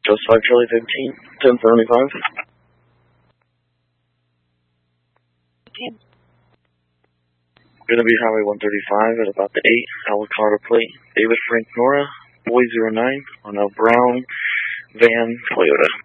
Just 5 Charlie 15, 1075. Going to be Highway 135 at about the 8, Alicante plate. David Frank Nora, Boy 09, on a brown van Toyota.